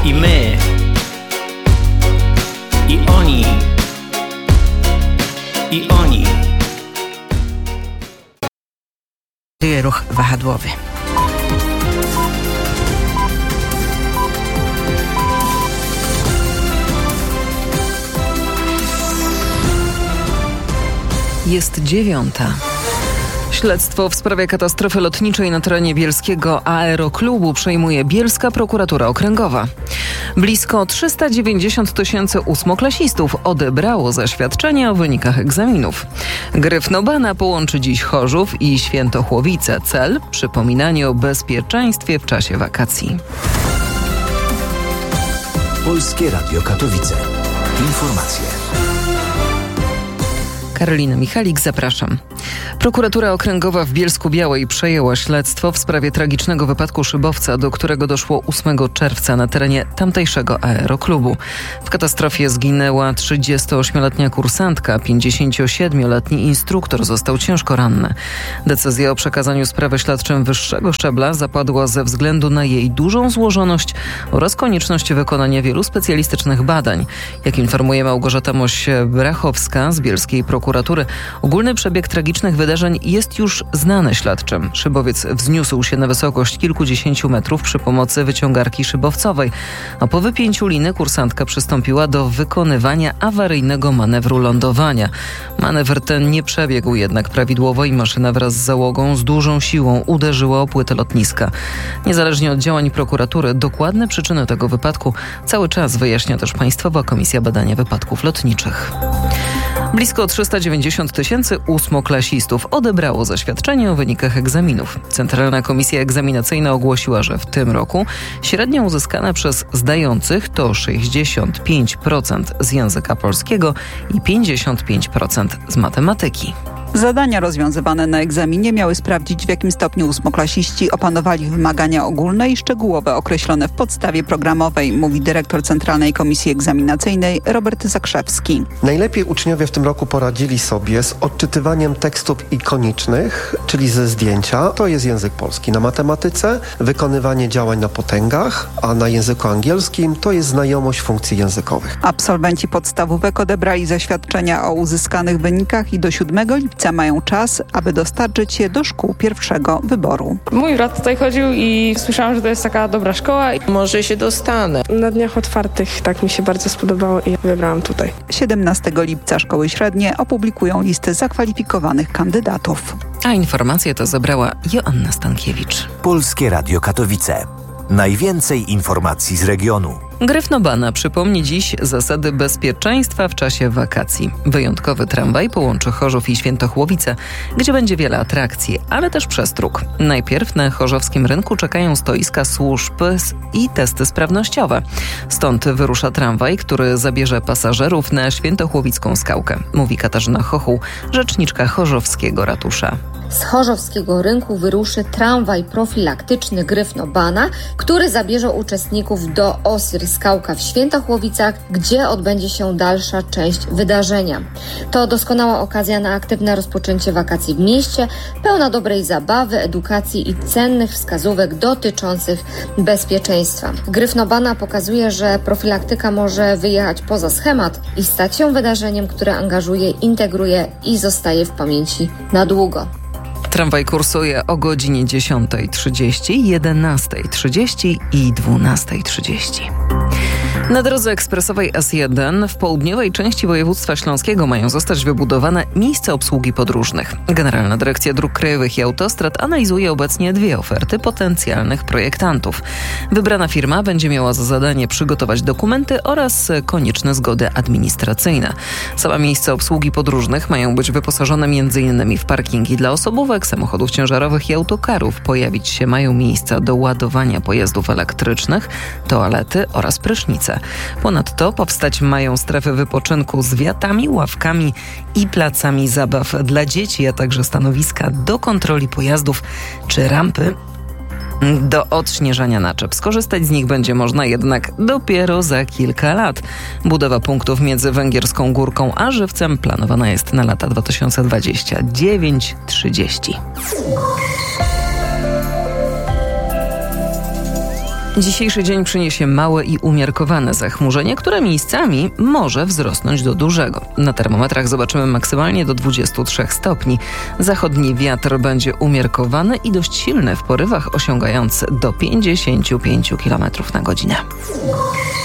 I my, i oni, i oni. Ruch wahadłowy. Jest 9:00. Śledztwo w sprawie katastrofy lotniczej na terenie bielskiego aeroklubu przejmuje Bielska Prokuratura Okręgowa. Blisko 390 000 ósmoklasistów odebrało zaświadczenia o wynikach egzaminów. Gryfnobana połączy dziś Chorzów i Świętochłowice. Cel – przypominanie o bezpieczeństwie w czasie wakacji. Polskie Radio Katowice. Informacje. Karolina Michalik, zapraszam. Prokuratura Okręgowa w Bielsku-Białej przejęła śledztwo w sprawie tragicznego wypadku szybowca, do którego doszło 8 czerwca na terenie tamtejszego aeroklubu. W katastrofie zginęła 38-letnia kursantka, 57-letni instruktor został ciężko ranny. Decyzja o przekazaniu sprawy śledczym wyższego szczebla zapadła ze względu na jej dużą złożoność oraz konieczność wykonania wielu specjalistycznych badań. Jak informuje Małgorzata Moś-Brachowska z Bielskiej Prokuratury, ogólny przebieg tragicznych wydarzeń jest już znany śledczym. Szybowiec wzniósł się na wysokość kilkudziesięciu metrów przy pomocy wyciągarki szybowcowej, a po wypięciu liny kursantka przystąpiła do wykonywania awaryjnego manewru lądowania. Manewr ten nie przebiegł jednak prawidłowo i maszyna wraz z załogą z dużą siłą uderzyła o płytę lotniska. Niezależnie od działań prokuratury, dokładne przyczyny tego wypadku cały czas wyjaśnia też Państwowa Komisja Badania Wypadków Lotniczych. Blisko 390 000 ósmoklasistów odebrało zaświadczenie o wynikach egzaminów. Centralna Komisja Egzaminacyjna ogłosiła, że w tym roku średnia uzyskana przez zdających to 65% z języka polskiego i 55% z matematyki. Zadania rozwiązywane na egzaminie miały sprawdzić, w jakim stopniu ósmoklasiści opanowali wymagania ogólne i szczegółowe określone w podstawie programowej, mówi dyrektor Centralnej Komisji Egzaminacyjnej Robert Zakrzewski. Najlepiej uczniowie w tym roku poradzili sobie z odczytywaniem tekstów ikonicznych, czyli ze zdjęcia. To jest język polski. Na matematyce wykonywanie działań na potęgach, a na języku angielskim to jest znajomość funkcji językowych. Absolwenci podstawówek odebrali zaświadczenia o uzyskanych wynikach i do 7 lipca mają czas, aby dostarczyć je do szkół pierwszego wyboru. Mój brat tutaj chodził i słyszałam, że to jest taka dobra szkoła. Może się dostanę. Na dniach otwartych tak mi się bardzo spodobało i wybrałam tutaj. 17 lipca szkoły średnie opublikują listę zakwalifikowanych kandydatów. A informacje to zebrała Joanna Stankiewicz. Polskie Radio Katowice. Najwięcej informacji z regionu. Gryfnobana przypomni dziś zasady bezpieczeństwa w czasie wakacji. Wyjątkowy tramwaj połączy Chorzów i Świętochłowice, gdzie będzie wiele atrakcji, ale też przestróg. Najpierw na chorzowskim rynku czekają stoiska służb i testy sprawnościowe. Stąd wyrusza tramwaj, który zabierze pasażerów na Świętochłowicką skałkę, mówi Katarzyna Chochuł, rzeczniczka chorzowskiego ratusza. Z chorzowskiego rynku wyruszy tramwaj profilaktyczny Gryfnobana, który zabierze uczestników do Osir Skałka w Świętochłowicach, gdzie odbędzie się dalsza część wydarzenia. To doskonała okazja na aktywne rozpoczęcie wakacji w mieście, pełna dobrej zabawy, edukacji i cennych wskazówek dotyczących bezpieczeństwa. Gryfnobana pokazuje, że profilaktyka może wyjechać poza schemat i stać się wydarzeniem, które angażuje, integruje i zostaje w pamięci na długo. Tramwaj kursuje o godzinie 10:30, 11:30 i 12:30. Na drodze ekspresowej S1 w południowej części województwa śląskiego mają zostać wybudowane miejsca obsługi podróżnych. Generalna Dyrekcja Dróg Krajowych i Autostrad analizuje obecnie 2 oferty potencjalnych projektantów. Wybrana firma będzie miała za zadanie przygotować dokumenty oraz konieczne zgody administracyjne. Same miejsca obsługi podróżnych mają być wyposażone m.in. w parkingi dla osobówek, samochodów ciężarowych i autokarów. Pojawić się mają miejsca do ładowania pojazdów elektrycznych, toalety oraz prysznice. Ponadto powstać mają strefy wypoczynku z wiatami, ławkami i placami zabaw dla dzieci, a także stanowiska do kontroli pojazdów czy rampy do odśnieżania naczep. Skorzystać z nich będzie można jednak dopiero za kilka lat. Budowa punktów między Węgierską Górką a Żywcem planowana jest na lata 2029-30. Dzisiejszy dzień przyniesie małe i umiarkowane zachmurzenie, które miejscami może wzrosnąć do dużego. Na termometrach zobaczymy maksymalnie do 23 stopni. Zachodni wiatr będzie umiarkowany i dość silny w porywach, osiągający do 55 km na godzinę.